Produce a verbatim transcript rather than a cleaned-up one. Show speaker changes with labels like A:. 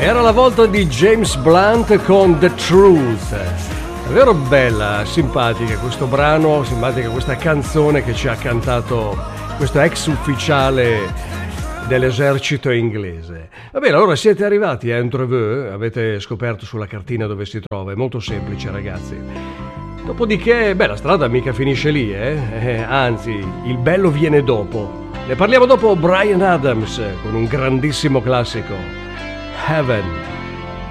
A: Era la volta di James Blunt con The Truth. Davvero bella, simpatica questo brano, simpatica questa canzone che ci ha cantato questo ex ufficiale dell'esercito inglese. Va bene, allora siete arrivati a Entreveux, avete scoperto sulla cartina dove si trova, è molto semplice ragazzi. Dopodiché, beh, la strada mica finisce lì, eh? eh anzi, il bello viene dopo. Ne parliamo dopo Bryan Adams con un grandissimo classico, Heaven.